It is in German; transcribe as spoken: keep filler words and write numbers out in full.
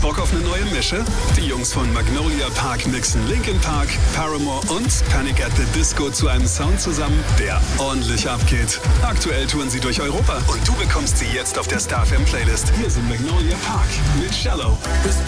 Bock auf eine neue Mische? Die Jungs von Magnolia Park mixen Linkin Park, Paramore und Panic at the Disco zu einem Sound zusammen, der ordentlich abgeht. Aktuell touren sie durch Europa und du bekommst sie jetzt auf der Star F M Playlist. Hier sind Magnolia Park mit Shallow.